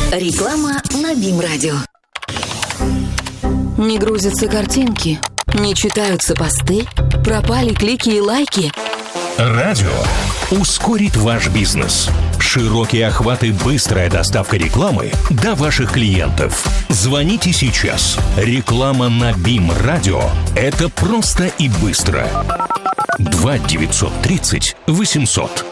Реклама на БИМ-радио. Не грузятся картинки, не читаются посты, пропали клики и лайки. Радио ускорит ваш бизнес. Широкие охваты, быстрая доставка рекламы до ваших клиентов. Звоните сейчас. Реклама на БИМ-радио – это просто и быстро. 2 930 800.